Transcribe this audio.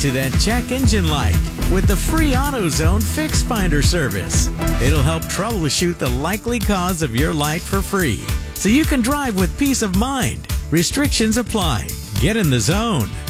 to that check engine light with the free AutoZone Fix Finder service. It'll help troubleshoot the likely cause of your light for free, so you can drive with peace of mind. Restrictions apply. Get in the zone.